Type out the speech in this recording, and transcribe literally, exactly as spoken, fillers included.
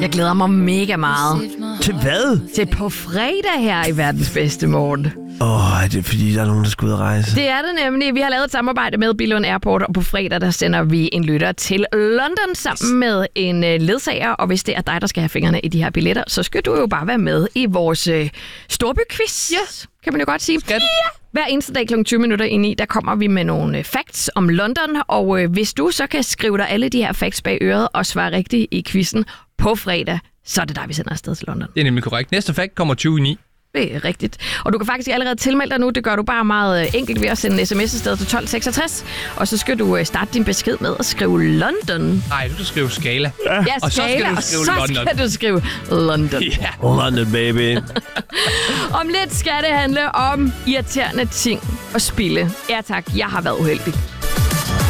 Jeg glæder mig mega meget. Til hvad? Til på fredag her i Verdens Bedste Morgen. Åh, oh, er det fordi, der er nogen, der skal ud og rejse? Det er det nemlig. Vi har lavet et samarbejde med Billund Airport, og på fredag der sender vi en lytter til London sammen med en ledsager. Og hvis det er dig, der skal have fingrene i de her billetter, så skal du jo bare være med i vores øh, storbyquiz. Yes. Kan man jo godt sige. Skal du? Ja. Hver eneste dag klokken tyve minutter ind i, der kommer vi med nogle facts om London. Og øh, hvis du så kan skrive dig alle de her facts bag øret og svare rigtigt i quizzen på fredag, så er det dig, vi sender afsted til London. Det er nemlig korrekt. Næste fact kommer tyve i ni. Det er rigtigt. Og du kan faktisk allerede tilmelde dig nu. Det gør du bare meget enkelt ved at sende en sms afsted til tolv seksogtres. Og så skal du starte din besked med at skrive London. Nej, du skal skrive skala. Ja, og så skal skala, du og skrive så London. skal du skrive London. Ja. London, baby. Om lidt skal det handle om irriterende ting og spille. Ja tak, jeg har været uheldig.